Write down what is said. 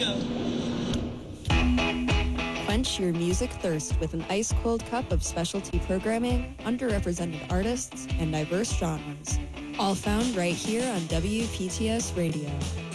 Quench your music thirst with an ice-cold cup of specialty programming, underrepresented artists, and diverse genres. All found right here on WPTS Radio.